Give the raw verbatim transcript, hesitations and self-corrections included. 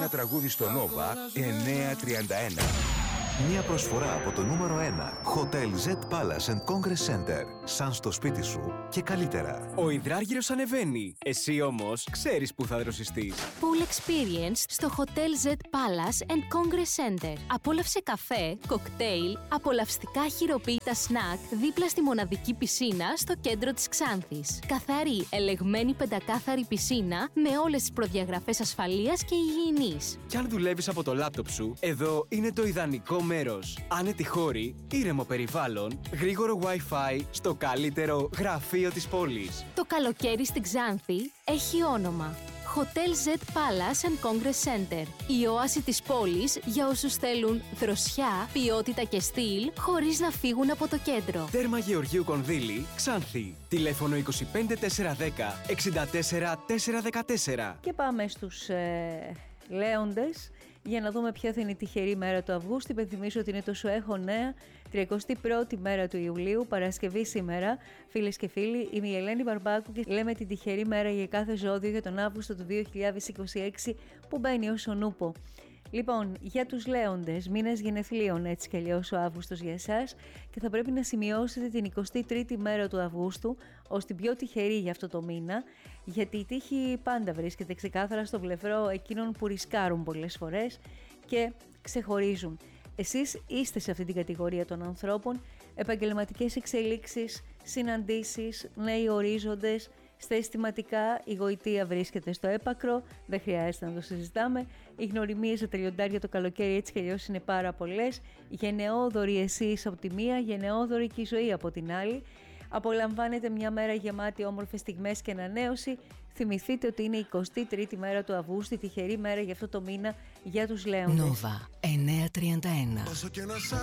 ένα τραγούδι στο Nova εννιακόσια τριάντα ένα. Μια προσφορά από το νούμερο ένα Hotel Z Palace and Congress Center. Σαν στο σπίτι σου και καλύτερα. Ο υδράργυρος ανεβαίνει. Εσύ όμως ξέρεις που θα δροσιστείς. Pool Experience στο Hotel Z Palace and Congress Center. Απόλαυσε καφέ, κοκτέιλ, απολαυστικά χειροποίητα σνακ δίπλα στη μοναδική πισίνα στο κέντρο της Ξάνθης. Καθαρή, ελεγμένη πεντακάθαρη πισίνα με όλες τις προδιαγραφές ασφαλείας και υγιεινής. Κι αν δουλεύεις από το λάπτοπ σου, εδώ είναι το ιδανικό μέρος. Άνετη χώρη, ήρεμο περιβάλλον, γρήγορο Wi-Fi στο καλύτερο γραφείο της πόλης. Το καλοκαίρι στην Ξάνθη έχει όνομα. Hotel Z Palace and Congress Center. Η όαση της πόλης για όσους θέλουν δροσιά, ποιότητα και στυλ χωρίς να φύγουν από το κέντρο. Τέρμα Γεωργίου Κονδύλη, Ξάνθη. Τηλέφωνο είκοσι πέντε τετρακόσια δέκα εξήντα τέσσερα τετρακόσια δεκατέσσερα. Και πάμε στους ε, λέοντες για να δούμε ποια θα είναι η τυχερή μέρα του Αυγούστου. Υπενθυμίσω ότι είναι το Σου Έχω Νέα, τριακοστή πρώτη μέρα του Ιουλίου, Παρασκευή σήμερα. Φίλες και φίλοι, είμαι η Ελένη Μπαρμπάκου και λέμε την τυχερή μέρα για κάθε ζώδιο για τον Αύγουστο του δύο χιλιάδες είκοσι έξι που μπαίνει ως ο νούπο. Λοιπόν, για τους λέοντες, μήνας γενεθλίων έτσι κι αλλιώς ο Αύγουστος για εσάς και θα πρέπει να σημειώσετε την εικοστή τρίτη μέρα του Αυγούστου ως την πιο τυχερή για αυτό το μήνα, γιατί η τύχη πάντα βρίσκεται ξεκάθαρα στο πλευρό εκείνων που ρισκάρουν πολλές φορές και ξεχωρίζουν. Εσείς είστε σε αυτή την κατηγορία των ανθρώπων, επαγγελματικές εξελίξεις, συναντήσεις, νέοι ορίζοντες. Στα αισθηματικά η γοητεία βρίσκεται στο έπακρο, δεν χρειάζεται να το συζητάμε. Οι γνωριμίες σε τελειοντάρια το καλοκαίρι έτσι κι αλλιώς είναι πάρα πολλές. Γενναιόδοροι εσείς από τη μία, γενναιόδορη και η ζωή από την άλλη. Απολαμβάνετε μια μέρα γεμάτη όμορφες στιγμές και ανανέωση. Θυμηθείτε ότι είναι η εικοστή τρίτη μέρα του Αυγούστου, τυχερή μέρα για αυτό το μήνα για τους λέοντες. Nova εννιακόσια τριάντα ένα. Όσο και να σ'